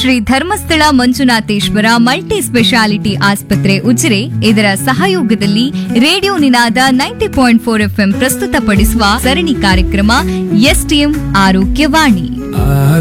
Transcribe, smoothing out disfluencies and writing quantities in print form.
Shri Dharmasthala Manjunatheshwara multi speciality ಆಸ್ಪತ್ರೆ ಉಜಿರೆ ಇದರ ಸಹಯೋಗದಲ್ಲಿ ರೇಡಿಯೋ ನಿನಾದ 90.4 FM ಪ್ರಸ್ತುತಪಡಿಸುವ ಸರಣಿ ಕಾರ್ಯಕ್ರಮ ಎಸ್ಟಿಎಂ ಆರೋಗ್ಯವಾಣಿ.